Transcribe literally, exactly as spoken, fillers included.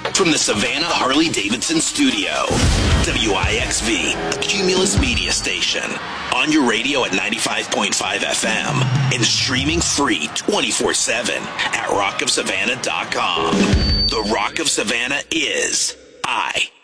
From the Savannah Harley-Davidson studio, W I X V, a Cumulus media station. On your radio at ninety-five point five F M and streaming free twenty-four seven at rock of savannah dot com. The Rock of Savannah is I.